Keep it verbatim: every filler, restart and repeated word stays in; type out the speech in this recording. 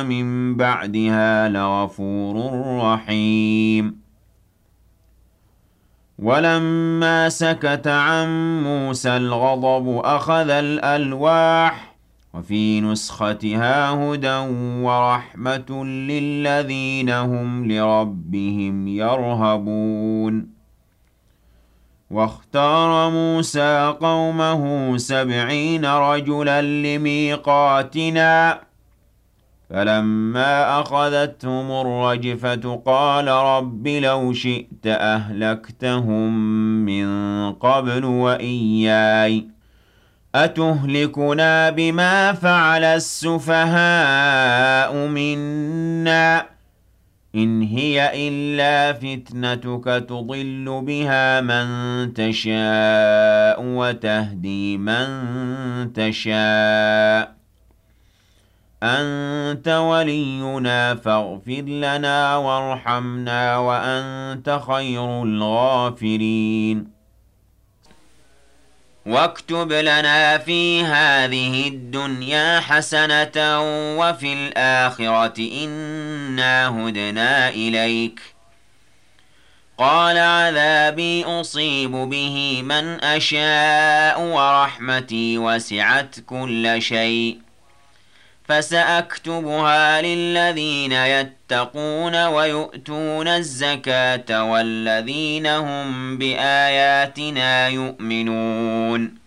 من بعدها لغفور رحيم. ولما سكت عن موسى الغضب أخذ الألواح وفي نسختها هدى ورحمة للذين هم لربهم يرهبون. واختار موسى قومه سبعين رجلا لميقاتنا فلما أخذتهم الرجفة قال رب لو شئت أهلكتهم من قبل وإياي أتهلكنا بما فعل السفهاء منا إن هي إلا فتنتك تضل بها من تشاء وتهدي من تشاء أنت ولينا فاغفر لنا وارحمنا وأنت خير الغافرين. واكتب لنا في هذه الدنيا حسنة وفي الآخرة إنا هدنا إليك قال عذابي أصيب به من أشاء ورحمتي وسعت كل شيء فسأكتبها للذين يتقون ويؤتون الزكاة والذين هم بآياتنا يؤمنون.